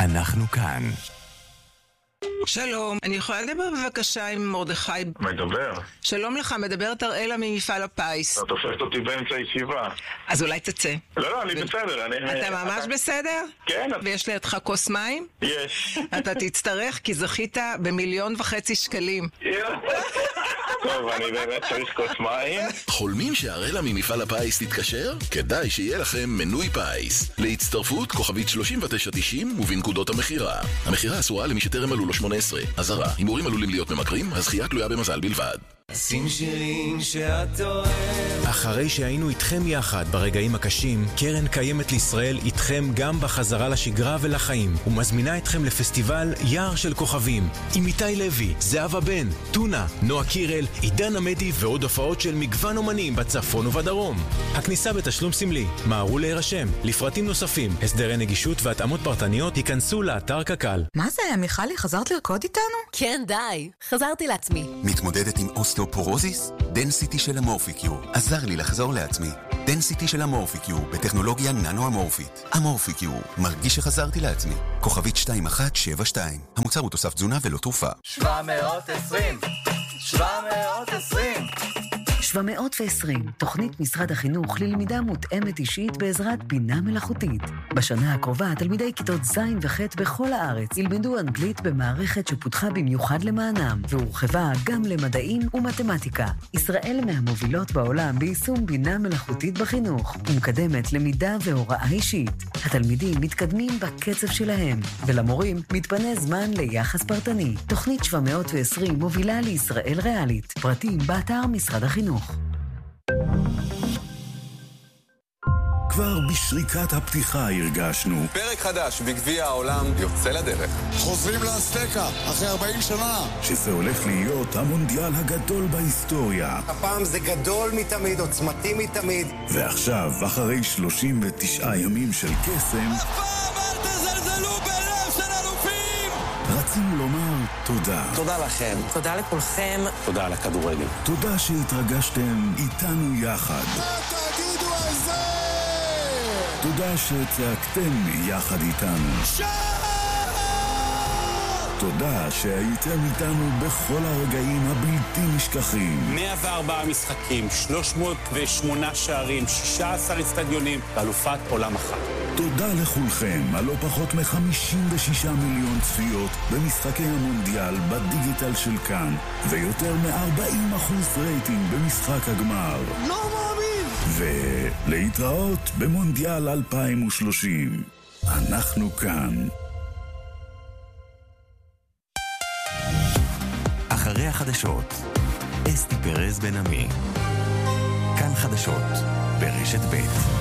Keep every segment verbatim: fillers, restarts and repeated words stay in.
אנחנו כאן. שלום, אני יכולה לדבר בבקשה עם מרדכי? מדבר. שלום לך, מדברת אראלה ממפעל הפיס. אתה תופסת אותי באמצע ישיבה. אז אולי תצא. לא, לא, אני בסדר. אני... אתה ממש בסדר? כן. ויש לידך כוס מים? יש. אתה תצטרך כי זכית במיליון וחצי שקלים. טוב, אני באמת צריך כוס מים. חולמים שאראלה ממפעל הפיס תתקשר? כדאי שיהיה לכם מנוי פיס. להצטרפות כוכבית שלושים ותשע תשעים ובנקודות המחירה. המחירה אסורה למי שטרם מלאו לו שמונה עשרה. אזהרה, הימורים עלולים להיות ממכרים, הזכייה תלויה במזל בלבד. שים שירים שאת אוהב. אחרי שהיינו איתכם יחד ברגעים הקשים, קרן קיימת לישראל איתכם גם בחזרה לשגרה ולחיים, ומזמינה אתכם לפסטיבל יער של כוכבים עם איתי לוי, זהבה בן, טונה, נועה קירל, עידן עמדי ועוד הופעות של מגוון אומנים בצפון ובדרום. הכניסה בתשלום סמלי, מהרו להירשם. לפרטים נוספים, הסדרי נגישות והתאמות פרטניות ייכנסו לאתר קק"ל. מה זה, מיכלי? חזרת לרקוד איתנו? כן, די. חזרתי לעצמי. מתמודדת עם אוסטאופורוזיס? דנסיטי של אמורפיקיור עזר לי לחזור לעצמי. דנסיטי של אמורפיקיור בטכנולוגיה ננו-אמורפית. אמורפיקיור, מרגיש שחזרתי לעצמי. כוכבית שתיים אחת שבע שתיים. המוצר הוא תוסף תזונה ולא תרופה. שבע מאות ועשרים. שבע מאות ועשרים. שבע מאות ועשרים, תוכנית משרד החינוך ללמידה מותאמת אישית בעזרת בינה מלאכותית. בשנה הקרובה, תלמידי כיתות ז' וח' בכל הארץ ילמדו אנגלית במערכת שפותחה במיוחד למענם, והורחבה גם למדעים ומתמטיקה. ישראל מהמובילות בעולם ביישום בינה מלאכותית בחינוך, ומקדמת למידה והוראה אישית. התלמידים מתקדמים בקצב שלהם, ולמורים מתפנה זמן ליחס פרטני. תוכנית שבע מאות ועשרים מובילה לישראל ריאלית. פרטים באתר משרד החינוך. כבר בשריקת הפתיחה הרגשנו פרק חדש בגביע העולם יוצא לדרך. חוזרים לאסטקה אחרי ארבעים שנה, שזה הולך להיות המונדיאל הגדול בהיסטוריה. הפעם זה גדול מתמיד, עוצמתי מתמיד. ועכשיו, אחרי שלושים ותשעה ימים של קסם, הפעם אל תזלזלו בלב של אלופים. רצינו לומר תודה. תודה לכם. תודה לכולכם. תודה על הכדורגל. תודה שהתרגשתם איתנו יחד. תגידו על זה. תודה שצעקתם יחד איתנו. תודה שהייתם איתנו בכל הרגעים הבלתי נשכחים. מאה וארבעה משחקים, שלוש מאות ושמונה שערים, שישה עשר אצטדיונים, ואלופת עולם אחת. תודה לכולכם על לא פחות מ-חמישים ושישה מיליון צפיות במשחקי המונדיאל בדיגיטל של כאן, ויותר מ-ארבעים אחוז רייטינג במשחק הגמר. לא מאמין! ולהתראות במונדיאל אלפיים ושלושים. אנחנו כאן. אחרי החדשות, אסתי פרז בן עמי. כאן חדשות, ברשת ב'.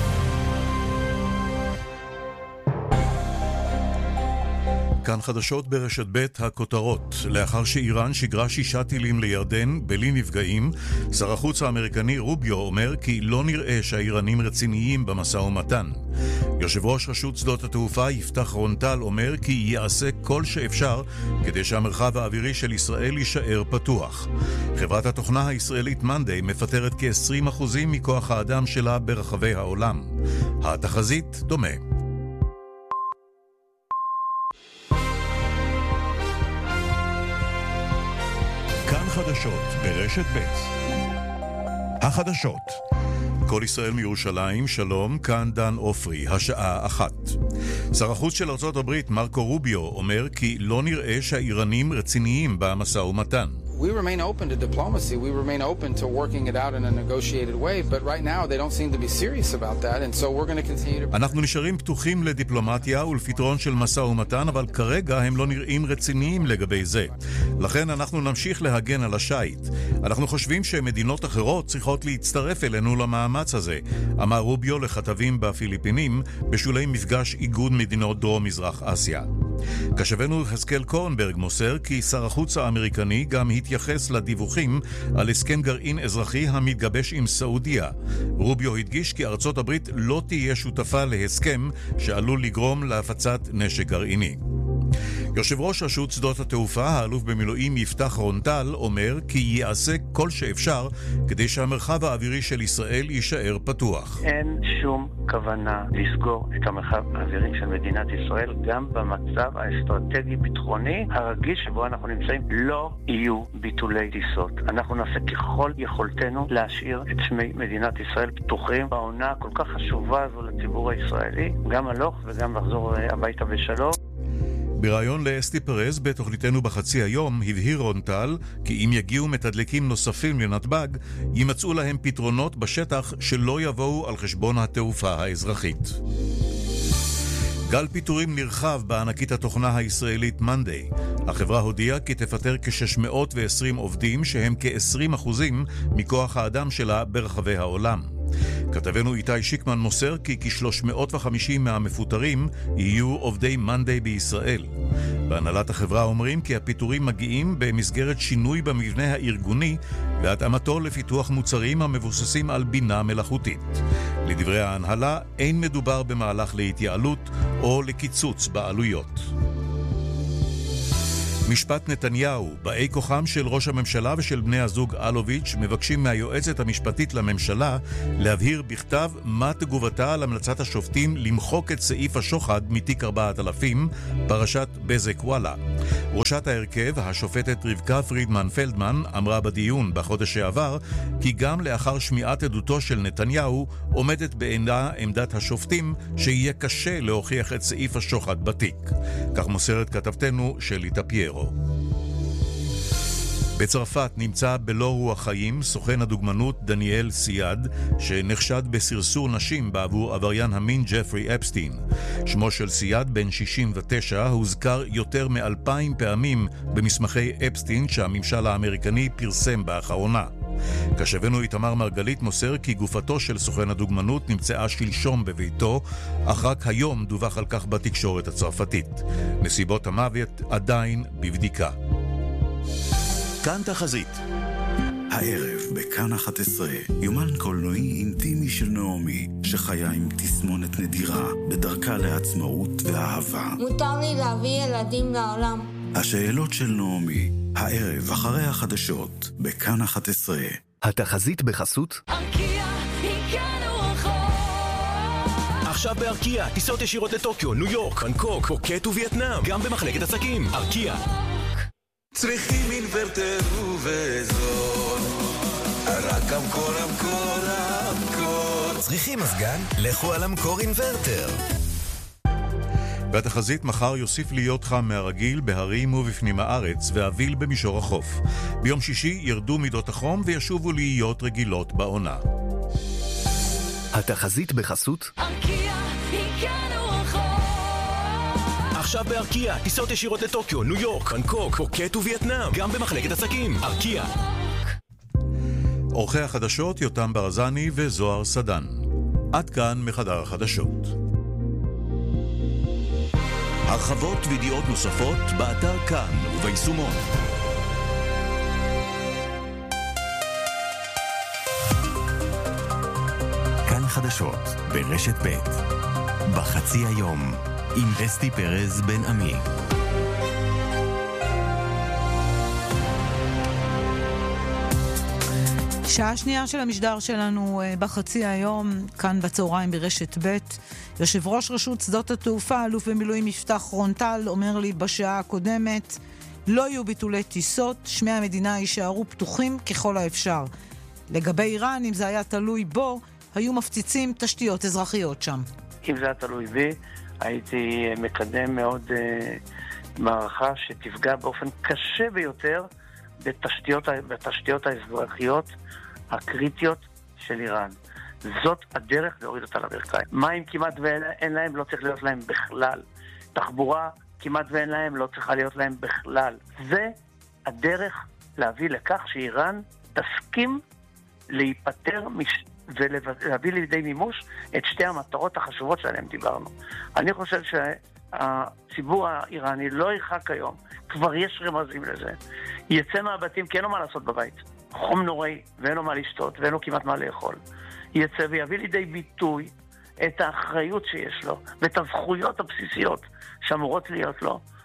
כאן חדשות ברשת ב' הכותרות. לאחר שאיראן שיגרה שישה טילים לירדן בלי נפגעים, שר החוץ האמריקני רוביו אומר כי לא נראה שהאיראנים רציניים במשא ומתן. יושב ראש רשות שדות התעופה יפתח רונטל אומר כי יעשה כל שאפשר כדי שהמרחב האווירי של ישראל יישאר פתוח. חברת התוכנה הישראלית מנדי מפטרת כ-עשרים אחוז מכוח האדם שלה ברחבי העולם. התחזית דומה. כאן חדשות ברשת ב'. החדשות. כל ישראל מירושלים, שלום, כאן דן אופרי, השעה אחת. שר החוץ של ארצות הברית, מרקו רוביו, אומר כי לא נראה שהאיראנים רציניים במשא ומתן. We remain open to diplomacy. We remain open to working it out in a negotiated way, but right now they don't seem to be serious about that, and so we're going to continue to... אנחנו נשארים פתוחים לדיפלומטיה ולפתרון של משא ומתן, אבל כרגע הם לא נראים רציניים לגבי זה. לכן אנחנו נמשיך להגן על השייט. אנחנו חושבים שמדינות אחרות צריכות להצטרף אלינו למאמץ הזה, אמר רוביו לכתבים בפיליפינים בשולי מפגש איגוד מדינות דרום-מזרח אסיה. כשבנו חזקאל קורנברג מוסר כי שר החוץ האמריקני גם התייחס לדיווחים על הסכם גרעין אזרחי המתגבש עם סעודיה. רוביו הדגיש כי ארצות הברית לא תהיה שותפה להסכם שעלול לגרום להפצת נשק גרעיני. יושב ראש רשות שדות התעופה, האלוף במילואים יפתח רונטל, אומר כי יעשה כל שאפשר כדי שהמרחב האווירי של ישראל יישאר פתוח. אין שום כוונה לסגור את המרחב האווירי של מדינת ישראל, גם במצב האסטרטגי-ביטחוני הרגיש שבו אנחנו נמצאים. לא יהיו ביטולי טיסות. אנחנו נעשה ככל יכולתנו להשאיר את שמי מדינת ישראל פתוחים בעונה כל כך חשובה הזו לציבור הישראלי, גם הלוך וגם לחזור הביתה בשלום. בראיון לאסתי פרז בתוכניתנו בחצי היום הבהיר רונטל כי אם יגיעו מתדלקים נוספים לנתב"ג יימצאו להם פתרונות בשטח שלא יבואו על חשבון התעופה האזרחית. גל פיטורים נרחב בענקית התוכנה הישראלית מנדיי. החברה הודיעה כי תפטר כ-שש מאות ועשרים עובדים שהם כ-עשרים אחוזים מכוח האדם שלה ברחבי העולם. כתבנו איתי שיקמן מוסר כי כ-שלוש מאות וחמישים מהמפוטרים יהיו עובדי מנדיי בישראל. בהנהלת החברה אומרים כי הפיטורים מגיעים במסגרת שינוי במבנה הארגוני והתאמתו לפיתוח מוצרים המבוססים על בינה מלאכותית. לדברי ההנהלה אין מדובר במהלך להתייעלות או לקיצוץ בעלויות. משפט נתניהו, באי כוחם של ראש הממשלה ושל בני הזוג אלוביץ' מבקשים מהיועצת המשפטית לממשלה להבהיר בכתב מה תגובתה על המלצת השופטים למחוק את סעיף השוחד מתיק ארבעת אלפים, פרשת בזק וואלה. ראשת ההרכב, השופטת רבקה פרידמן פלדמן, אמרה בדיון בחודש שעבר כי גם לאחר שמיעת עדותו של נתניהו עומדת בעינה עמדת השופטים שיהיה קשה להוכיח את סעיף השוחד בתיק. כך מוסרת כתבתנו שלי טפיירו. בצרפת נמצא בלא רוח חיים סוכן הדוגמנות דניאל סייד, שנחשד בסרסור נשים בעבור עבריין המין ג'פרי אפסטין. שמו של סייד, בן שישים ותשע, הוזכר יותר מאלפיים פעמים במסמכי אפסטין שהממשל האמריקני פרסם באחרונה. כשבנו איתמר מרגלית מוסר כי גופתו של סוכן הדוגמנות נמצאה שלשום בביתו, אך רק היום דווח על כך בתקשורת הצרפתית. נסיבות המוות עדיין בבדיקה. כאן תחזית. הערב בכאן אחת עשרה, יומן קולנועי אינטימי של נעמי, שחיה עם תסמונת נדירה בדרכה לעצמאות ואהבה. מותר לי להביא ילדים לעולם. השאלות של נעמי, הערב אחרי החדשות, בכאן אחת עשרה. התחזית בחסות ארקיע, הגענו רחוק. עכשיו בארקיע, טיסות ישירות לטוקיו, ניו יורק, בנקוק, פוקט ווייטנאם, גם במחלקת עסקים. ארקיע. צריכים אינוורטר ובזול, רק המקור, המקור, המקור. צריכים מזגן? לכו על המקור אינוורטר. והתחזית מחר יוסיף להיות חם מהרגיל בהרים ובפנים הארץ ואביל במישור החוף. ביום שישי ירדו מידות החום וישובו להיות רגילות בעונה. התחזית בחסות ארקיע, הגענו רחוק. עכשיו בארקיע, טיסות ישירות לטוקיו, ניו יורק, בנקוק, פוקט ווייטנאם, גם במחלקת עסקים. ארקיע. אורחי החדשות יותם ברזני וזוהר סדן. עד כאן מחדר החדשות. הרחבות וידיעות נוספות באתר כאן וביישומון. כאן חדשות ברשת ב' בחצי היום עם אסתי פרז בן עמי. שעה שנייה של המשדר שלנו בחצי היום, כאן בצהריים ברשת ב'. יושב ראש רשות שדות התעופה, אלוף במילואים יפתח רונטל, אומר לי בשעה הקודמת, לא יהיו ביטולי טיסות, שמי המדינה יישארו פתוחים ככל האפשר. לגבי איראן, אם זה היה תלוי בו, היו מפציצים תשתיות אזרחיות שם. אם זה היה תלוי בי, הייתי מקדם מאוד uh, מערכה שתפגע באופן קשה ביותר בתשתיות, בתשתיות האזרחיות הקריטיות של איראן. זאת הדרך להוריד אותה לברכיים. מים כמעט ואין להם, לא צריך להיות להם בכלל. תחבורה כמעט ואין להם, לא צריכה להיות להם בכלל. זה הדרך להביא לכך שאיראן תסכים להיפטר מש... ולהביא לידי מימוש את שתי המטרות החשובות שעליהן דיברנו. אני חושב שהציבור האיראני לא ירחק היום, כבר יש רמזים לזה. יצא מהבתים כי אין לו מה לעשות בבית. חום נוראי, ואין לו מה לשתות, ואין לו כמעט מה לאכול. יצא ויביא לידי ביטוי את האחריות שיש לו, ואת הזכויות הבסיסיות שאמורות להיות לו,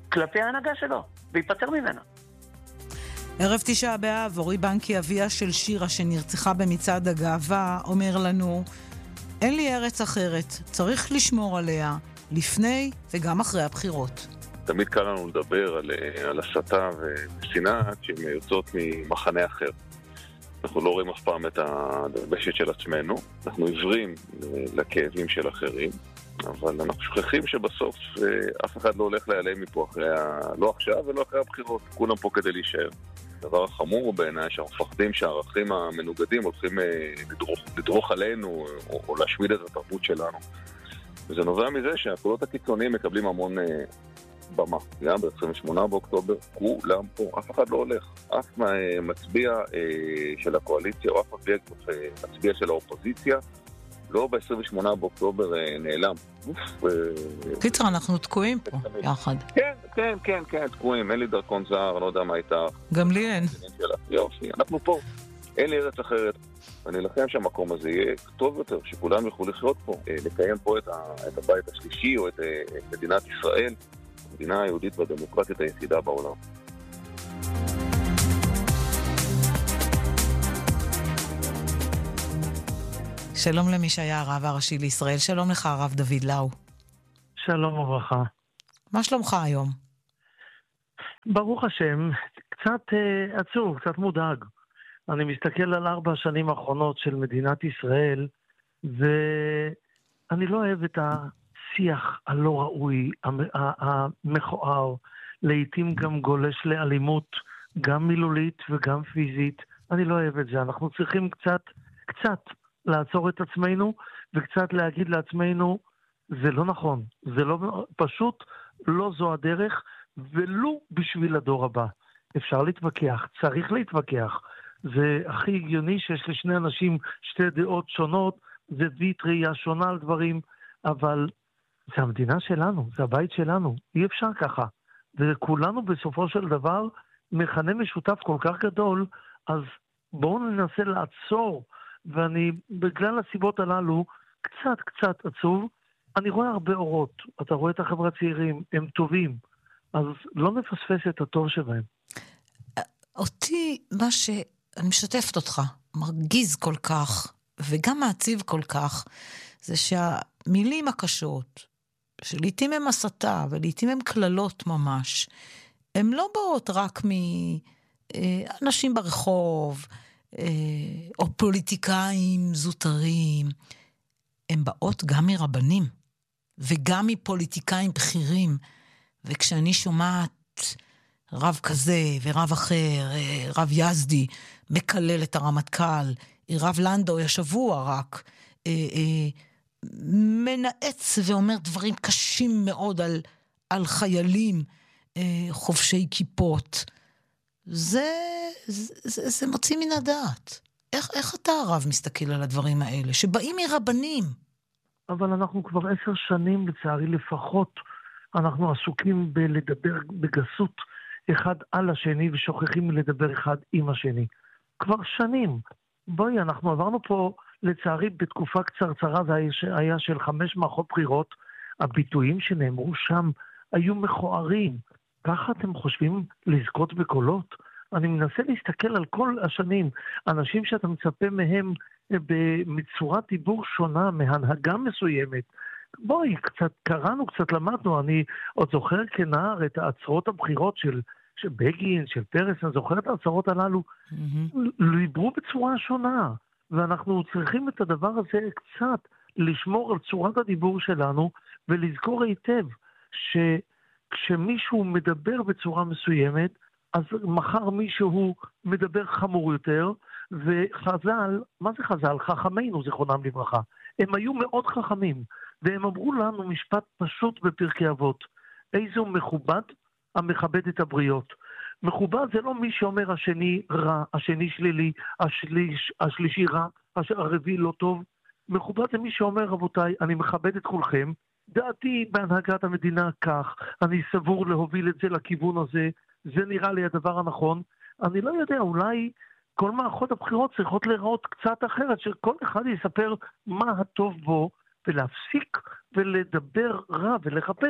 כלפי ההנהגה שלו, ויפטר ממנה. ערב תשעה באב, אורי בנקי, אביה של שירה שנרצחה במצעד הגאווה, אומר לנו, אין לי ארץ אחרת, צריך לשמור עליה לפני וגם אחרי הבחירות. תמיד קל לנו לדבר על, על הסתה ושנאה שהן יוצאות ממחנה אחר. אנחנו לא רואים אף פעם את הדרבשת של עצמנו, אנחנו עיוורים לכאבים של אחרים, אבל אנחנו שוכחים שבסוף אף אחד לא הולך להיעלם מפה אחרי ה... לא עכשיו ולא אחרי הבחירות, כולם פה כדי להישאר. הדבר החמור הוא בעיניי שאנחנו מפחדים שהערכים המנוגדים הולכים לדרוך, לדרוך עלינו או, או להשמיד את התרבות שלנו. וזה נובע מזה שהקולות הקיצוניים מקבלים המון במה. גם ב-עשרים ושמונה באוקטובר, כולם פה, אף אחד לא הולך. אף מצביע של הקואליציה או אף מצביע של האופוזיציה לא ב-עשרים ושמונה באוקטובר נעלם. קיצר, אנחנו תקועים פה יחד. כן, כן, כן, כן, תקועים. אין לי דרכון זר, לא יודע מה הייתה. גם לי אין. יופי, אנחנו פה. אין לי ארץ אחרת. אני אלחם שהמקום הזה יהיה טוב יותר, שכולם יוכלו לחיות פה, לקיים פה את הבית השלישי או את מדינת ישראל, המדינה היהודית והדמוקרטית היחידה בעולם. שלום למי שהיה הרב הראשי לישראל. שלום לך, הרב דוד לאו. שלום וברכה. מה שלומך היום? ברוך השם, קצת uh, עצוב, קצת מודאג. אני מסתכל על ארבע השנים האחרונות של מדינת ישראל, ואני לא אוהב את השיח הלא ראוי, המכוער, לעתים גם גולש לאלימות, גם מילולית וגם פיזית. אני לא אוהב את זה. אנחנו צריכים קצת, קצת, לעצור את עצמנו, וקצת להגיד לעצמנו, זה לא נכון, זה לא, פשוט לא זו הדרך, ולא בשביל הדור הבא. אפשר להתווכח, צריך להתווכח. זה הכי הגיוני שיש לשני אנשים שתי דעות שונות, זה זווית ראייה שונה על דברים, אבל זה המדינה שלנו, זה הבית שלנו, אי אפשר ככה. וכולנו בסופו של דבר מכנה משותף כל כך גדול, אז בואו ננסה לעצור, ואני, בגלל הסיבות הללו, קצת קצת עצוב. אני רואה הרבה אורות. אתה רואה את החברה צעירים, הם טובים. אז לא נפספס את הטוב שבהם. אותי, מה ש... אני משתפת אותך, מרגיז כל כך, וגם מעציב כל כך, זה שהמילים הקשות, שלעיתים הם הסתה, ולעיתים הם כללות ממש, הם לא באות רק מאנשים ברחוב, או פוליטיקאים זוטרים, הם באות גם מרבנים, וגם מפוליטיקאים בכירים, וכשאני שומעת רב כזה ורב אחר, רב יזדי, מקלל את הרמטכ"ל, רב לנדאו השבוע רק, מנעץ ואומר דברים קשים מאוד על, על חיילים חובשי כיפות, זה, זה, זה, זה מוציא מן הדעת. איך, איך אתה הרב מסתכל על הדברים האלה, שבאים מרבנים? אבל אנחנו כבר עשר שנים, לצערי לפחות, אנחנו עסוקים בלדבר בגסות אחד על השני, ושוכחים לדבר אחד עם השני. כבר שנים. בואי, אנחנו עברנו פה, לצערי, בתקופה קצרצרה, זה היה של חמש מערכות בחירות, הביטויים שנאמרו שם היו מכוערים. ככה אתם חושבים לזכות בקולות? אני מנסה להסתכל על כל השנים, אנשים שאתה מצפה מהם בצורת דיבור שונה, מהנהגה מסוימת. בואי, קצת קראנו, קצת למדנו, אני עוד זוכר כנער את העצרות הבחירות של, של בגין, של פרס, אני זוכר את העצרות הללו, mm-hmm. דיברו בצורה שונה, ואנחנו צריכים את הדבר הזה קצת לשמור על צורת הדיבור שלנו, ולזכור היטב שכשמישהו מדבר בצורה מסוימת, אז מחר מישהו מדבר חמור יותר, וחז"ל, מה זה חז"ל? חכמינו זכרונם לברכה. הם היו מאוד חכמים, והם אמרו לנו משפט פשוט בפרקי אבות. איזו מכובד המכבד את הבריות. מכובד זה לא מי שאומר השני רע, השני שלילי, השליש, השלישי רע, הרביעי לא טוב. מכובד זה מי שאומר, רבותיי, אני מכבד את כולכם, דעתי בהנהגת המדינה כך, אני סבור להוביל את זה לכיוון הזה, זה נראה לי הדבר הנכון. אני לא יודע, אולי כל מערכות הבחירות צריכות להיראות קצת אחרת, שכל אחד יספר מה הטוב בו, ולהפסיק ולדבר רע ולחפש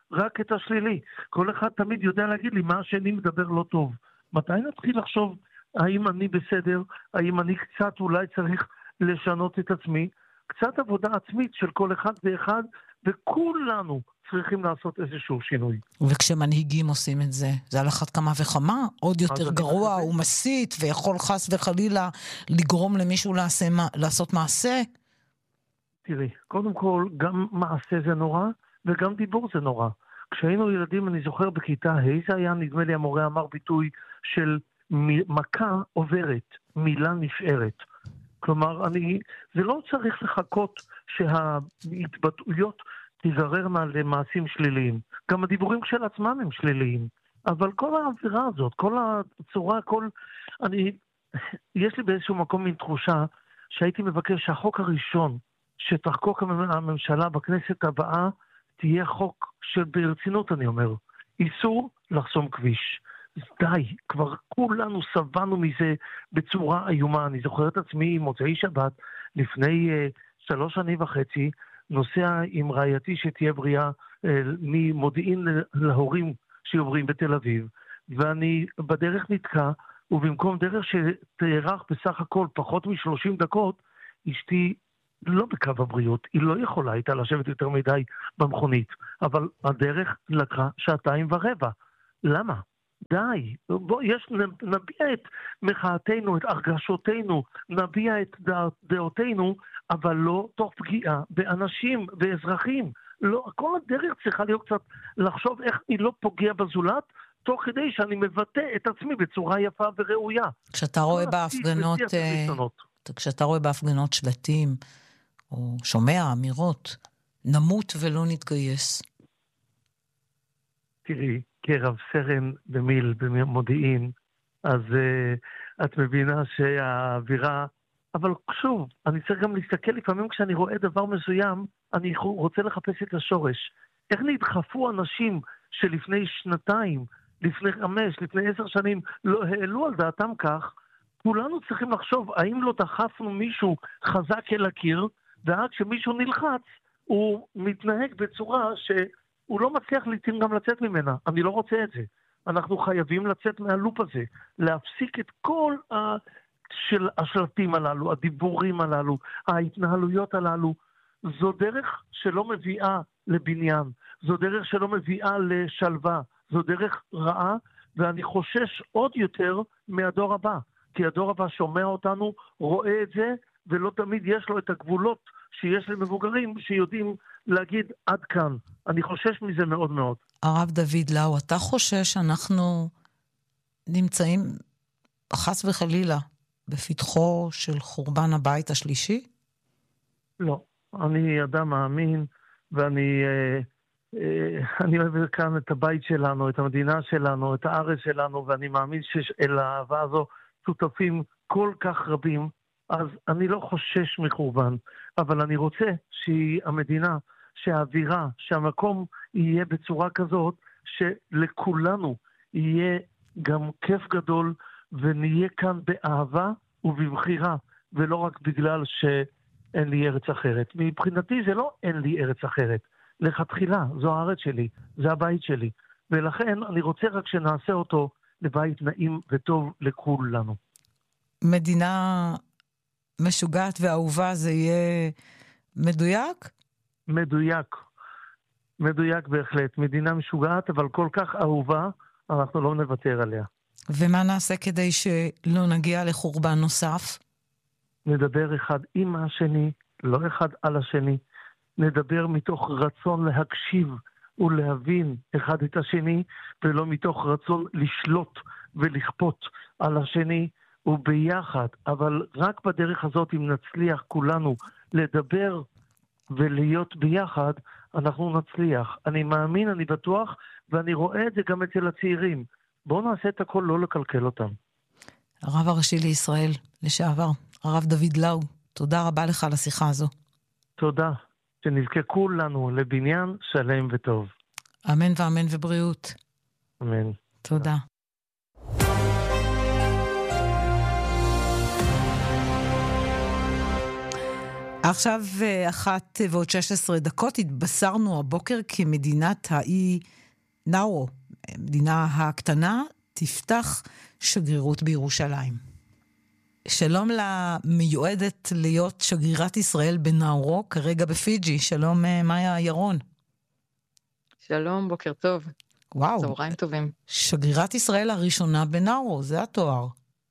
רק את השלילי. כל אחד תמיד יודע להגיד לי מה השני מדבר לא טוב. מתי נתחיל לחשוב האם אני בסדר, האם אני קצת אולי צריך לשנות את עצמי? קצת עבודה עצמית של כל אחד ואחד, וכולנו צריכים לעשות איזשהו שינוי. וכשמנהיגים עושים את זה, זה על אחת כמה וכמה, עוד יותר גרוע, הוא מסית, ויכול חס וחלילה לגרום למישהו לעשה, לעשות מעשה. תראי, קודם כל, גם מעשה זה נורא, וגם דיבור זה נורא. כשהיינו ילדים, אני זוכר בכיתה ה' זה היה, נדמה לי, המורה אמר ביטוי של מכה עוברת, מילה נשארת. כלומר, אני, זה לא צריך לחכות שההתבטאויות תיגררנה למעשים שליליים. גם הדיבורים של עצמם הם שליליים. אבל כל האווירה הזאת, כל הצורה, כל... אני... יש לי באיזשהו מקום מין תחושה שהייתי מבקש שהחוק הראשון שתחקוק הממשלה בכנסת הבאה תהיה חוק שברצינות, אני אומר, איסור לחסום כביש. די, כבר כולנו סבנו מזה בצורה איומה. אני זוכר את עצמי מוצאי שבת לפני uh, שלוש שנים וחצי, נוסע עם רעייתי שתהיה בריאה uh, ממודיעין להורים שעוברים בתל אביב, ואני בדרך נתקע, ובמקום דרך שתארך בסך הכל פחות מ-שלושים דקות, אשתי לא בקו הבריאות, היא לא יכולה הייתה לשבת יותר מדי במכונית, אבל הדרך לקחה שעתיים ורבע. למה? די, בוא, יש, נביע את מחאתנו, את הרגשותינו, נביע את דעותינו, אבל לא תוך פגיעה באנשים ואזרחים. לא, כל הדרך צריכה להיות קצת לחשוב איך אני לא פוגע בזולת, תוך כדי שאני מבטא את עצמי בצורה יפה וראויה. כשאתה רואה בהפגנות, כשאתה רואה בהפגנות שלטים, או שומע אמירות, נמות ולא נתגייס. תראי, כרב סרן במיל, במודיעין, אז uh, את מבינה שהאווירה, אבל שוב, אני צריך גם להסתכל לפעמים כשאני רואה דבר מסוים, אני רוצה לחפש את השורש. איך נדחפו אנשים שלפני שנתיים, לפני חמש, לפני עשר שנים, לא העלו על דעתם כך, כולנו צריכים לחשוב, האם לא דחפנו מישהו חזק אל הקיר, ועד שמישהו נלחץ, הוא מתנהג בצורה שהוא לא מצליח לעתים גם לצאת ממנה. אני לא רוצה את זה. אנחנו חייבים לצאת מהלופ הזה, להפסיק את כל ה... של השלטים הללו, הדיבורים הללו, ההתנהלויות הללו. זו דרך שלא מביאה לבניין, זו דרך שלא מביאה לשלווה, זו דרך רעה, ואני חושש עוד יותר מהדור הבא, כי הדור הבא שומע אותנו, רואה את זה, ולא תמיד יש לו את הגבולות שיש למבוגרים שיודעים להגיד עד כאן. אני חושש מזה מאוד מאוד. הרב דוד לאו, אתה חושש שאנחנו נמצאים חס וחלילה בפתחו של חורבן הבית השלישי? לא. אני אדם מאמין, ואני אה, אה, אני אוהב כאן את הבית שלנו, את המדינה שלנו, את הארץ שלנו, ואני מאמין שאל האהבה הזו שותפים כל כך רבים, אז אני לא חושש מחורבן, אבל אני רוצה שהמדינה, שהאווירה, שהמקום יהיה בצורה כזאת, שלכולנו יהיה גם כיף גדול, ונהיה כאן באהבה ובבחירה, ולא רק בגלל שאין לי ארץ אחרת. מבחינתי זה לא אין לי ארץ אחרת. לכתחילה, זו הארץ שלי, זה הבית שלי. ולכן אני רוצה רק שנעשה אותו לבית נעים וטוב לכולנו. מדינה משוגעת ואהובה זה יהיה מדויק? מדויק. מדויק בהחלט. מדינה משוגעת, אבל כל כך אהובה, אנחנו לא נוותר עליה. ומה נעשה כדי שלא נגיע לחורבן נוסף? נדבר אחד עם השני, לא אחד על השני. נדבר מתוך רצון להקשיב ולהבין אחד את השני, ולא מתוך רצון לשלוט ולכפות על השני, וביחד. אבל רק בדרך הזאת, אם נצליח כולנו לדבר ולהיות ביחד, אנחנו נצליח. אני מאמין, אני בטוח, ואני רואה את זה גם אצל הצעירים. בואו נעשה את הכל, לא לקלקל אותם. הרב הראשי לישראל, לשעבר, הרב דוד לאו, תודה רבה לך על השיחה הזו. תודה. שנזכה כולנו לבניין שלם וטוב. אמן ואמן ובריאות. אמן. תודה. עכשיו אחת ועוד שש עשרה דקות, התבשרנו הבוקר כי מדינת האי נאורו, המדינה הקטנה, תפתח שגרירות בירושלים. שלום למיועדת להיות שגרירת ישראל בנאורו, כרגע בפיג'י. שלום מאיה ירון. שלום, בוקר טוב. וואו. צהריים טובים. שגרירת ישראל הראשונה בנאורו, זה התואר.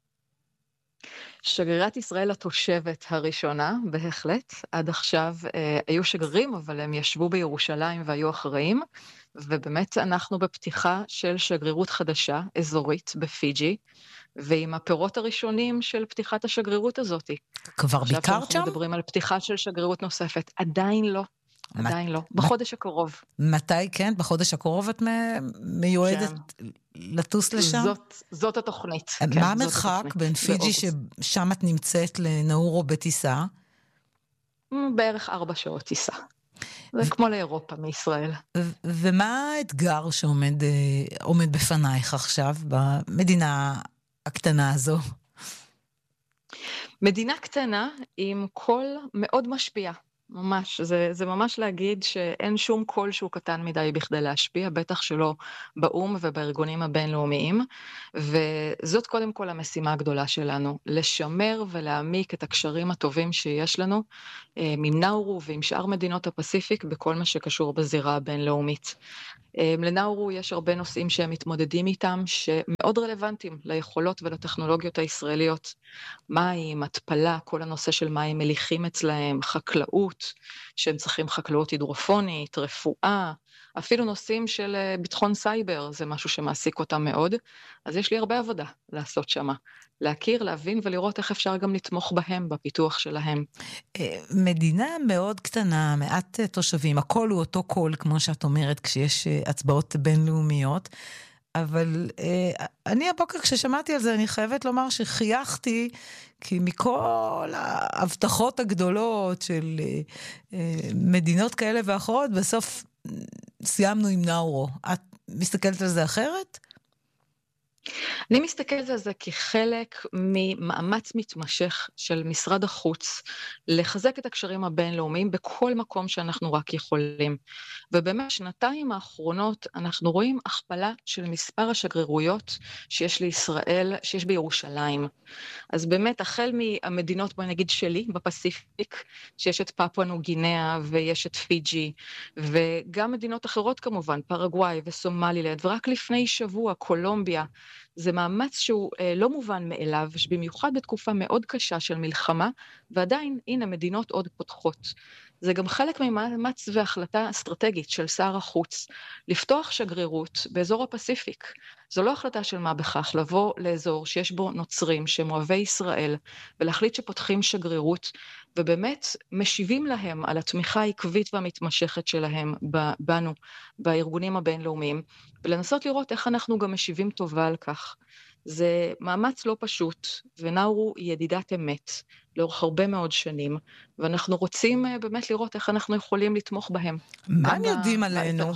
שגרירת ישראל התושבת הראשונה, בהחלט. עד עכשיו אה, היו שגרירים, אבל הם ישבו בירושלים והיו אחראים, ובאמת אנחנו בפתיחה של שגרירות חדשה, אזורית, בפיג'י, ועם הפירות הראשונים של פתיחת השגרירות הזאת. כבר ביקרת שם? עכשיו אנחנו מדברים על פתיחה של שגרירות נוספת. עדיין לא. עדיין לא. בחודש הקרוב. מתי כן? בחודש הקרוב את מיועדת לטוס לשם? זאת התוכנית. מה המרחק בין פיג'י ששם את נמצאת לנאורו בטיסה? בערך ארבע שעות טיסה. זה כמו לאירופה מישראל. ומה האתגר שעומד בפנייך עכשיו במדינה הקטנה הזו? מדינה קטנה עם קול מאוד משפיע. ממש, זה, זה ממש להגיד שאין שום קול שהוא קטן מדי בכדי להשפיע, בטח שלא באום ובארגונים הבינלאומיים, וזאת קודם כל המשימה הגדולה שלנו, לשמר ולהעמיק את הקשרים הטובים שיש לנו, עם נאורו ועם שאר מדינות הפסיפיק, בכל מה שקשור בזירה הבינלאומית. לנאורו יש הרבה נושאים שהם מתמודדים איתם, שמאוד רלוונטיים ליכולות ולטכנולוגיות הישראליות. מים, התפלה, כל הנושא של מים מליחים אצלהם, חקלאות, שהם צריכים חקלאות הידרופונית, רפואה, אפילו נושאים של ביטחון סייבר, זה משהו שמעסיק אותם מאוד. אז יש לי הרבה עבודה לעשות שמה. להכיר, להבין ולראות איך אפשר גם לתמוך בהם, בפיתוח שלהם. מדינה מאוד קטנה, מעט תושבים, הכל הוא אותו קול, כמו שאת אומרת, כשיש הצבעות בינלאומיות, אבל אני הבוקר כששמעתי על זה, אני חייבת לומר שחייכתי, כי מכל ההבטחות הגדולות של מדינות כאלה ואחרות, בסוף סיימנו עם נאורו. את מסתכלת על זה אחרת? אני מסתכלת על זה כחלק ממאמץ מתמשך של משרד החוץ לחזק את הקשרים הבינלאומיים בכל מקום שאנחנו רק יכולים. ובאמת שנתיים האחרונות אנחנו רואים הכפלה של מספר השגרירויות שיש לישראל, שיש בירושלים. אז באמת החל מהמדינות, בואי נגיד שלי, בפסיפיק, שיש את פפואה ניו גינאה ויש את פיג'י, וגם מדינות אחרות כמובן, פרגוואי וסומלילנד, ורק לפני שבוע קולומביה, זה מאמץ שהוא אה, לא מובן מאליו, שבמיוחד בתקופה מאוד קשה של מלחמה, ועדיין, הנה, מדינות עוד פותחות. זה גם חלק ממאמץ והחלטה אסטרטגית של שר החוץ, לפתוח שגרירות באזור הפסיפיק. זו לא החלטה של מה בכך, לבוא לאזור שיש בו נוצרים, שהם אוהבי ישראל, ולהחליט שפותחים שגרירות, ובאמת משיבים להם על התמיכה העקבית והמתמשכת שלהם בנו, בארגונים הבינלאומיים, ולנסות לראות איך אנחנו גם משיבים טובה על כך. זה מאמץ לא פשוט, ונאורו היא ידידת אמת, לאורך הרבה מאוד שנים, ואנחנו רוצים באמת לראות איך אנחנו יכולים לתמוך בהם. מה הם יודעים עלינו?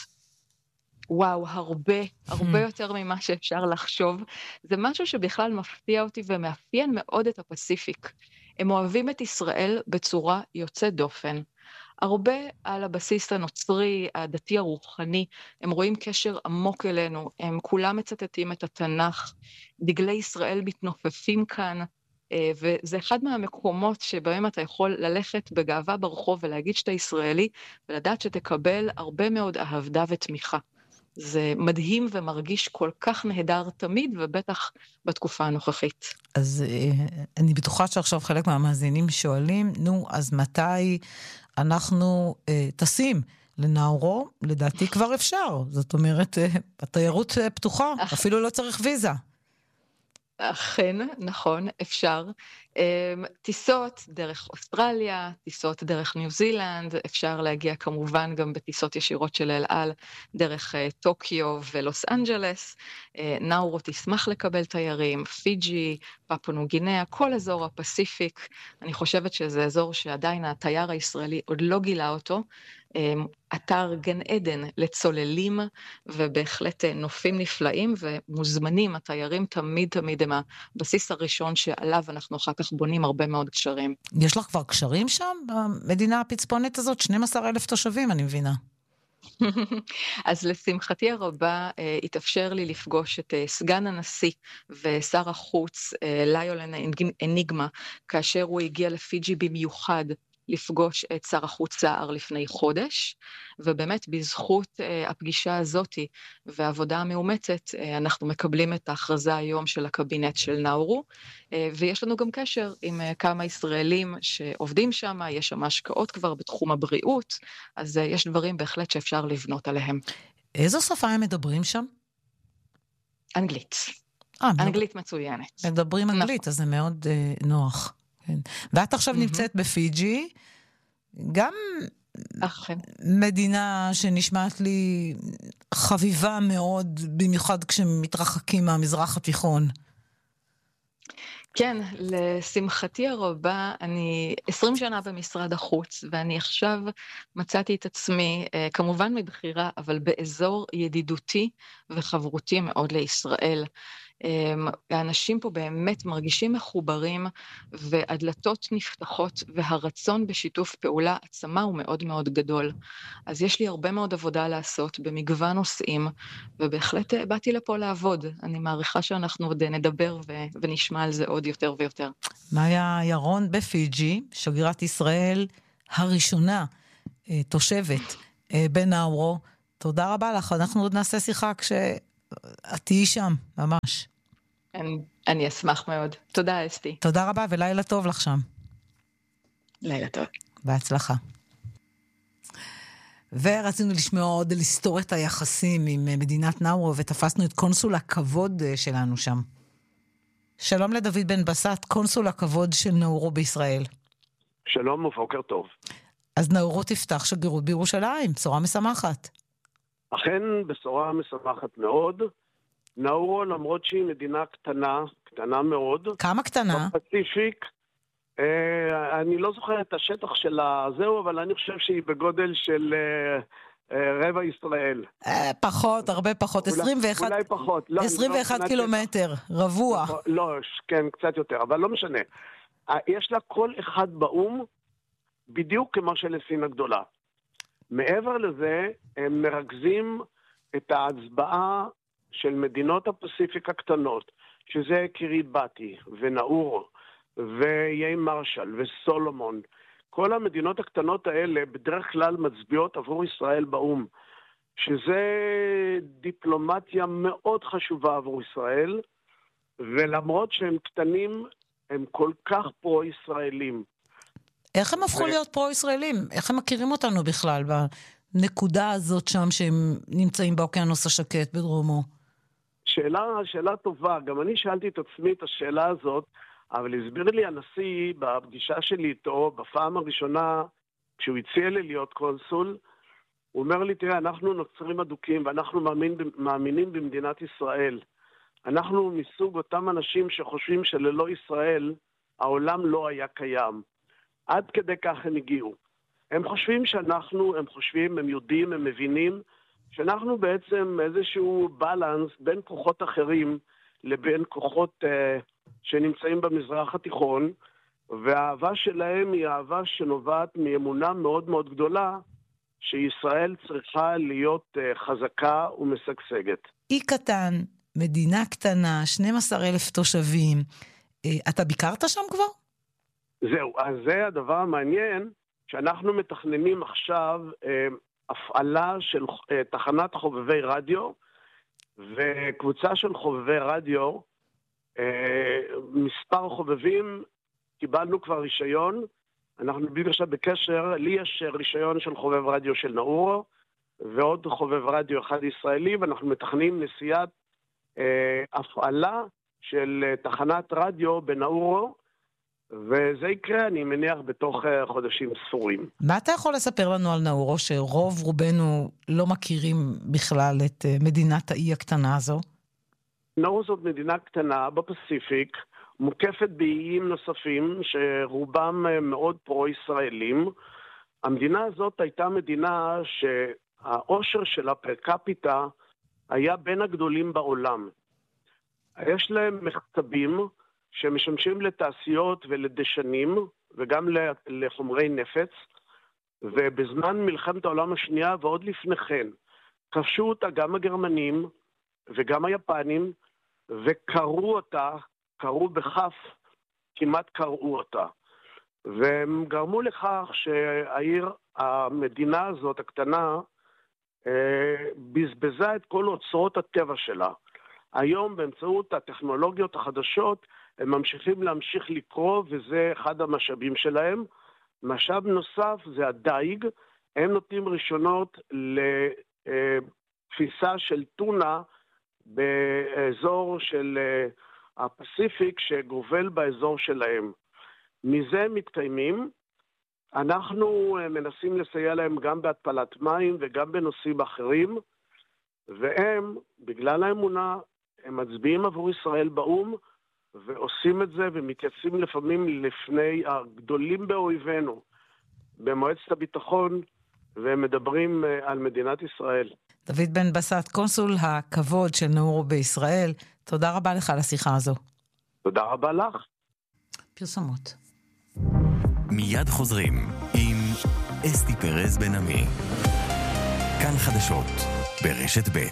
וואו, הרבה, הרבה יותר ממה שאפשר לחשוב. זה משהו שבכלל מפתיע אותי ומאפיין מאוד את הפסיפיק. הם אוהבים את ישראל בצורה יוצאת דופן. הרבה על הבסיס הנוצרי, הדתי הרוחני, הם רואים קשר עמוק אלינו, הם כולם מצטטים את התנ"ך, דגלי ישראל מתנופפים כאן, וזה אחד מהמקומות שבהם אתה יכול ללכת בגאווה ברחוב ולהגיד שאתה ישראלי, ולדעת שתקבל הרבה מאוד אהבה ותמיכה. זה מדהים ומרגיש כל כך נהדר תמיד, ובטח בתקופה הנוכחית. אז אני בטוחה שעכשיו חלק מהמאזינים שואלים, נו, אז מתי אנחנו אה, טסים לנאורו? לדעתי כבר אפשר. זאת אומרת, אה, התיירות אה, פתוחה, אח... אפילו לא צריך ויזה. אכן, נכון, אפשר. טיסות דרך אוסטרליה, טיסות דרך ניו זילנד, אפשר להגיע כמובן גם בטיסות ישירות של אל על, דרך טוקיו ולוס אנג'לס. נאורו תשמח לקבל תיירים, פיג'י, פפואה ניו גינאה, כל אזור הפסיפיק. אני חושבת שזה אזור שעדיין התייר הישראלי עוד לא גילה אותו, אתר גן עדן לצוללים, ובהחלט נופים נפלאים, ומוזמנים, התיירים תמיד תמיד הם הבסיס הראשון שעליו אנחנו אחר כך בונים הרבה מאוד קשרים. יש לך כבר קשרים שם במדינה הפצפונית הזאת? שנים עשר אלף תושבים, אני מבינה. אז לשמחתי הרבה התאפשר לי לפגוש את סגן הנשיא ושר החוץ ליולן אניגמה, כאשר הוא הגיע לפיג'י במיוחד לפגוש את שר החוץ סער לפני חודש, ובאמת בזכות הפגישה הזאת והעבודה המאומצת, אנחנו מקבלים את ההכרזה היום של הקבינט של נאורו, ויש לנו גם קשר עם כמה ישראלים שעובדים שם, יש שם השקעות כבר בתחום הבריאות, אז יש דברים בהחלט שאפשר לבנות עליהם. איזו שפה הם מדברים שם? אנגלית. 아, אנגלית מצוינת. מדברים אנגלית, אז זה מאוד uh, נוח. כן. ואת עכשיו נמצאת בפיג'י, גם מדינה שנשמעת לי חביבה מאוד, במיוחד כשמתרחקים מהמזרח התיכון. כן, לשמחתי הרבה, אני עשרים שנה במשרד החוץ, ואני עכשיו מצאתי את עצמי, כמובן מבחירה, אבל באזור ידידותי וחברותי מאוד לישראל. האנשים פה באמת מרגישים מחוברים, והדלתות נפתחות, והרצון בשיתוף פעולה עצמה הוא מאוד מאוד גדול. אז יש לי הרבה מאוד עבודה לעשות במגוון נושאים, ובהחלט באתי לפה לעבוד. אני מעריכה שאנחנו עוד נדבר ו- ונשמע על זה עוד יותר ויותר. מאיה ירון בפיג'י, שגרירת ישראל הראשונה, תושבת בנאורו. תודה רבה לך, אנחנו עוד נעשה שיחה כשאת תהיי שם, ממש. אני, אני אשמח מאוד. תודה, אסתי. תודה רבה, ולילה טוב לך שם. לילה טוב. בהצלחה. ורצינו לשמוע עוד על היסטוריית היחסים עם מדינת נאורו, ותפסנו את קונסול הכבוד שלנו שם. שלום לדוד בן בסט, קונסול הכבוד של נאורו בישראל. שלום ובוקר טוב. אז נאורו תפתח שגרירות בירושלים, בשורה משמחת. אכן בשורה משמחת מאוד. נאורו, למרות שהיא מדינה קטנה, קטנה מאוד. כמה קטנה? בפסיפיק. אה, אני לא זוכר את השטח שלה זהו, אבל אני חושב שהיא בגודל של אה, אה, רבע ישראל. אה, פחות, הרבה פחות. אולי, עשרים ואחת, אולי פחות. לא, עשרים ואחת לא קילומטר, רבוע. לא, כן, קצת יותר, אבל לא משנה. יש לה כל אחד באום, בדיוק כמו של סין הגדולה. מעבר לזה, הם מרכזים את ההצבעה של מדינות הפסיפיק הקטנות, שזה קיריבטי ונאורו ואיי מרשל וסולומון. כל המדינות הקטנות האלה בדרך כלל מצביעות עבור ישראל באום, שזה דיפלומטיה מאוד חשובה עבור ישראל, ולמרות שהם קטנים, הם כל כך פרו-ישראלים. איך הם הפכו להיות פרו-ישראלים? איך הם מכירים אותנו בכלל בנקודה הזאת שם שהם נמצאים באוקיינוס השקט בדרומו? שאלה, שאלה טובה. גם אני שאלתי את עצמי את השאלה הזאת, אבל הסביר לי הנשיא בפגישה שלי איתו, בפעם הראשונה, כשהוא הציע לי להיות קונסול, הוא אומר לי, תראה, אנחנו נוצרים אדוקים ואנחנו מאמין, מאמינים במדינת ישראל. אנחנו מסוג אותם אנשים שחושבים שללא ישראל העולם לא היה קיים. עד כדי כך הם הגיעו. הם חושבים שאנחנו, הם חושבים, הם יודעים, הם מבינים, שאנחנו בעצם איזשהו בלנס בין כוחות אחרים לבין כוחות אה, שנמצאים במזרח התיכון, והאהבה שלהם היא אהבה שנובעת מאמונה מאוד מאוד גדולה, שישראל צריכה להיות אה, חזקה ומשגשגת. אי קטן, מדינה קטנה, שנים עשר אלף תושבים. אה, אתה ביקרת שם כבר? זהו, אז זה הדבר המעניין, שאנחנו מתכננים עכשיו אה, הפעלה של אה, תחנת חובבי רדיו, וקבוצה של חובבי רדיו, אה, מספר חובבים, קיבלנו כבר רישיון, אנחנו בדיוק עכשיו בקשר, לי יש רישיון של חובב רדיו של נאורו, ועוד חובב רדיו אחד ישראלי, ואנחנו מתכננים נסיעת אה, הפעלה של אה, תחנת רדיו בנאורו, וזה יקרה, אני מניח, בתוך חודשים ספורים. מה אתה יכול לספר לנו על נאורו, שרוב רובנו לא מכירים בכלל את מדינת האי הקטנה הזו? נאורו זאת מדינה קטנה בפסיפיק, מוקפת באיים נוספים, שרובם מאוד פרו-ישראלים, המדינה הזאת הייתה מדינה שהאושר שלה פר קפיטה היה בין הגדולים בעולם. יש להם מחצבים שמשמשים לתעשיות ולדשנים, וגם לחומרי נפץ, ובזמן מלחמת העולם השנייה ועוד לפני כן, כבשו אותה גם הגרמנים וגם היפנים, וקראו אותה, קראו בכף, כמעט קראו אותה. והם גרמו לכך שהעיר, המדינה הזאת, הקטנה, בזבזה את כל אוצרות הטבע שלה. היום באמצעות הטכנולוגיות החדשות, הם ממשיכים להמשיך לקרוא, וזה אחד המשאבים שלהם. משאב נוסף זה הדייג, הם נותנים ראשונות לתפיסה של טונה באזור של הפסיפיק שגובל באזור שלהם. מזה הם מתקיימים, אנחנו מנסים לסייע להם גם בהתפלת מים וגם בנושאים אחרים, והם, בגלל האמונה, הם מצביעים עבור ישראל באום, ועושים את זה ומתייצבים לפעמים לפני הגדולים באויבינו במועצת הביטחון, והם מדברים על מדינת ישראל. דוד בן בסט, קונסול הכבוד של נאורו בישראל, תודה רבה לך על השיחה הזו. תודה רבה לך. פרסומות. מיד חוזרים עם אסתי פרז בן עמי. כאן חדשות ברשת ב'.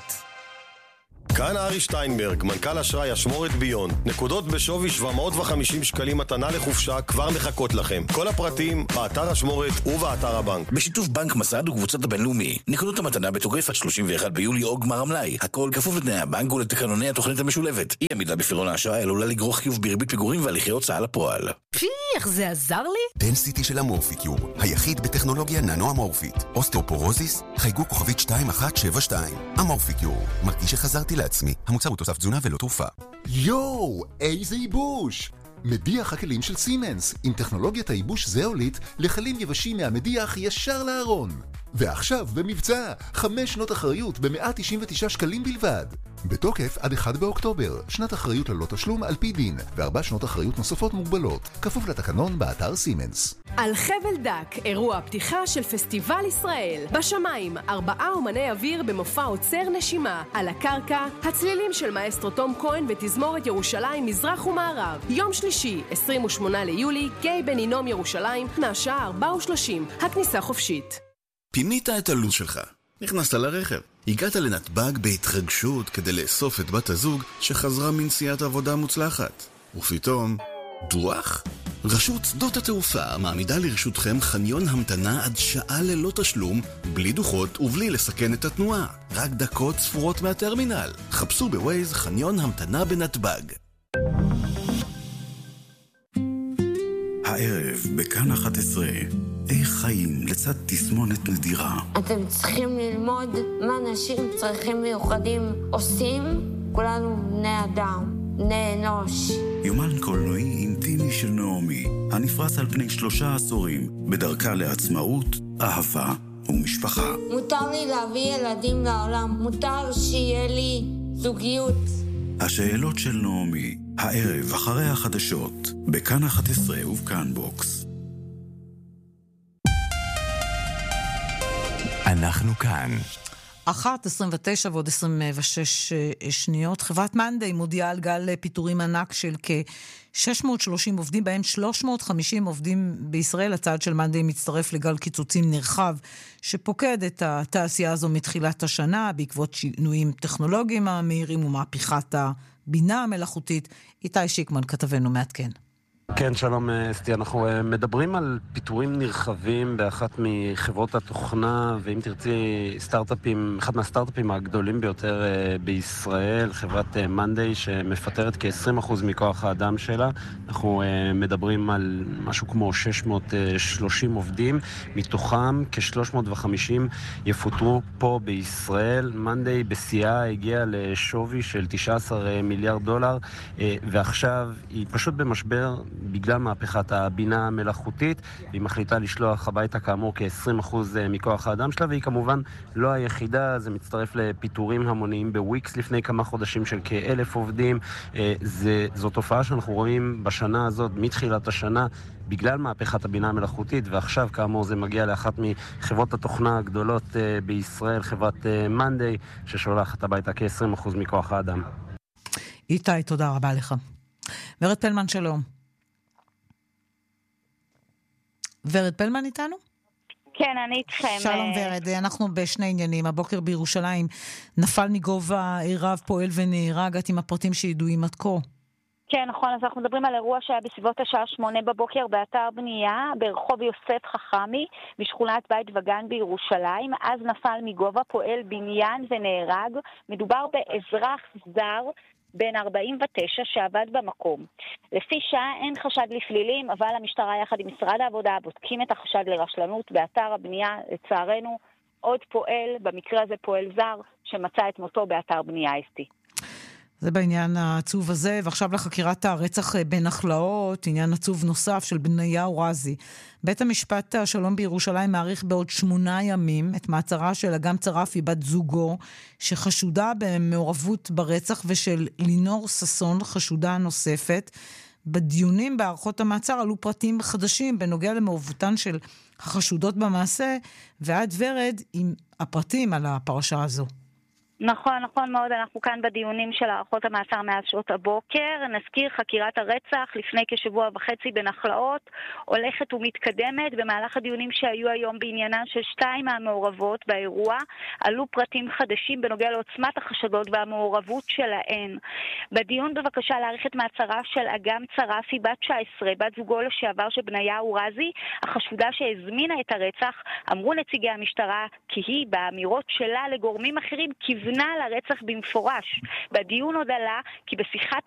כאן ארי שטיינברג, מנכ"ל אשראי אשמורת ביון. נקודות בשווי שבע מאות וחמישים שקלים מתנה לחופשה כבר מחכות לכם. כל הפרטים באתר אשמורת ובאתר הבנק. בשיתוף בנק מסד וקבוצת הבינלאומי. נקודות המתנה בתוקף עד שלושים ואחד ביולי או גמר המלאי. הכל כפוף לתנאי הבנק ולתקנוני התוכנית המשולבת. אי עמידה בפירעון האשראי עלולה לגרור חיוב בריבית פיגורים והליכי הוצאה לפועל. פי, איך זה עזר לי? דנסיטי של המורפיקיור, היחיד בטכנולוגיה ננו אמורפית. אוסטאופורוזיס, חייגו כוכבית שתיים אחת שבע שתיים. המורפיקיור, מרגיש שחזרתי לעצמי. המוצר הוא תוסף תזונה ולא תרופה. יואו, איזה ייבוש! מדיח הכלים של סימנס, עם טכנולוגיית הייבוש זאולית לכלים יבשים מהמדיח ישר לארון. ועכשיו במבצע, חמש שנות אחריות ב-מאה תשעים ותשעה שקלים בלבד. בתוקף עד אחד באוקטובר, שנת אחריות ללא תשלום על פי דין, וארבע שנות אחריות נוספות מוגבלות, כפוף לתקנון באתר סימנס. על חבל דק, אירוע פתיחה של פסטיבל ישראל. בשמיים, ארבעה אומני אוויר במופע עוצר נשימה. על הקרקע, הצלילים של מאסטרו תום כהן ותזמורת ירושלים מזרח ומערב. יום שלישי, עשרים ושמונה ליולי, גיא בן הינום ירושלים, מהשעה ארבע ושלושים. הכניסה חופשית. פינית את הלו"ז שלך. נכנסת לרכב. הגעת לנתב"ג בהתרגשות כדי לאסוף את בת הזוג שחזרה מנסיעת עבודה מוצלחת. ופתאום, דוח? רשות שדות התעופה מעמידה לרשותכם חניון המתנה עד שעה ללא תשלום, בלי דוחות ובלי לסכן את התנועה. רק דקות ספורות מהטרמינל. חפשו בווייז חניון המתנה בנתב"ג. הערב בכאן אחת עשרה, איך חיים לצד תסמונת נדירה. אתם צריכים ללמוד מה אנשים צריכים מיוחדים עושים. כולנו בני אדם, בני אנוש. יומן קולנועי אינטימי של נעמי, הנפרס על פני שלושה עשורים, בדרכה לעצמאות, אהבה ומשפחה. מותר לי להביא ילדים לעולם, מותר שיהיה לי זוגיות. השאלות של נעמי, הערב אחרי החדשות, בכאן אחת עשרה ובכאן בוקס. אנחנו כאן. אחת, עשרים ותשע ועוד עשרים ושש שניות. חברת מנדי מודיעה על גל פיטורים ענק של כ-שש מאות ושלושים עובדים, בהם שלוש מאות וחמישים עובדים בישראל. הצעד של מנדי מצטרף לגל קיצוצים נרחב שפוקד את התעשייה הזו מתחילת השנה, בעקבות שינויים טכנולוגיים המהירים ומהפכת הבינה המלאכותית. איתי שיקמן כתבנו מעדכן. כן, שלום אסתי, אנחנו מדברים על פיטורים נרחבים באחת מחברות התוכנה, ואם תרצי סטארט-אפים, אחד מהסטארט-אפים הגדולים ביותר בישראל, חברת מנדי, שמפטרת כ-עשרים אחוז מכוח האדם שלה. אנחנו מדברים על משהו כמו שש מאות ושלושים עובדים, מתוכם כ-שלוש מאות וחמישים יפוטרו פה בישראל. מנדי בשיאה הגיעה לשווי של תשעה עשר מיליארד דולר, ועכשיו היא פשוט במשבר בגלל מהפכת הבינה המלאכותית, והיא מחליטה לשלוח הביתה כאמור כ-עשרים אחוז מכוח האדם שלה, והיא כמובן לא היחידה, זה מצטרף לפיטורים המוניים בוויקס לפני כמה חודשים של כאלף עובדים. זה, זו תופעה שאנחנו רואים בשנה הזאת, מתחילת השנה, בגלל מהפכת הבינה המלאכותית, ועכשיו כאמור זה מגיע לאחת מחברות התוכנה הגדולות בישראל, חברת מנדיי, ששולחת הביתה כ-עשרים אחוז מכוח האדם. איתי, תודה רבה לך. ורד פלמן, שלום. ורד פלמן איתנו? כן, אני איתכם. שלום ורד, אנחנו בשני עניינים. הבוקר בירושלים נפל מגובה רב פועל ונהרג, את עם הפרטים שידועים עד כה. כן, נכון, אז אנחנו מדברים על אירוע שהיה בסביבות השעה שמונה בבוקר באתר בנייה ברחוב יוסף חכמי בשכונת בית וגן בירושלים. אז נפל מגובה פועל בניין ונהרג. מדובר באזרח זר בן ארבעים ותשע שעבד במקום. לפי שעה אין חשד לפלילים, אבל המשטרה יחד עם משרד העבודה בודקים את החשד לרשלנות באתר הבנייה. לצערנו, עוד פועל, במקרה הזה פועל זר, שמצא את מותו באתר בנייה אסתי. זה בעניין העצוב הזה, ועכשיו לחקירת הרצח בנחלאות, עניין עצוב נוסף של בניהו רזי. בית המשפט השלום בירושלים מעריך בעוד שמונה ימים את מעצרה של אגם צרפי בת זוגו, שחשודה במעורבות ברצח, ושל לינור ססון, חשודה נוספת. בדיונים בערכות המעצר עלו פרטים חדשים בנוגע למעורבותן של החשודות במעשה, ועד ורד עם הפרטים על הפרשה הזו. נכון, נכון מאוד. אנחנו כאן בדיונים של הערכות המעצר מאז שעות הבוקר. נזכיר, חקירת הרצח לפני כשבוע וחצי בנחלאות הולכת ומתקדמת. במהלך הדיונים שהיו היום בעניינן של שתיים מהמעורבות באירוע, עלו פרטים חדשים בנוגע לעוצמת החשדות והמעורבות שלהן. בדיון בבקשה להאריך את מעצרה של אגם צרפי בת תשע עשרה, בת זוגו לשעבר של בניהו רזי, החשודה שהזמינה את הרצח, אמרו נציגי המשטרה כי היא באמירות שלה לגורמים אחרים כיוונה לרצח במפורש. בדיון עוד עלה כי בשיחת